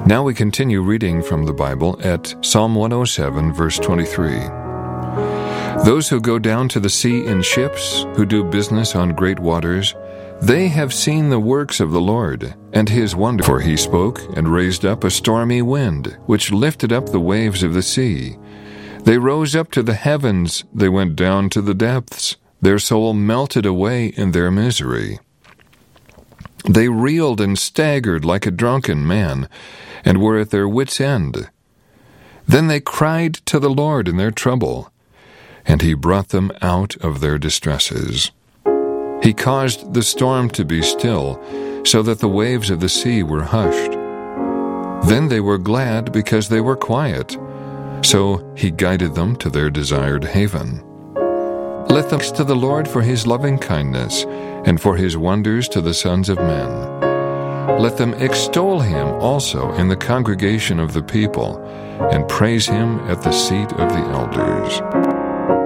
Now we continue reading from the Bible at Psalm 107, verse 23. Those who go down to the sea in ships, who do business on great waters, they have seen the works of the Lord, and his wonder. For he spoke and raised up a stormy wind, which lifted up the waves of the sea. They rose up to the heavens, they went down to the depths. Their soul melted away in their misery. They reeled and staggered like a drunken man, and were at their wits' end. Then they cried to the Lord in their trouble, and he brought them out of their distresses. He caused the storm to be still, so that the waves of the sea were hushed. Then they were glad because they were quiet, so he guided them to their desired haven. Let them to the Lord for his loving kindness, and for his wonders to the sons of men. Let them extol him also in the congregation of the people, and praise him at the seat of the elders.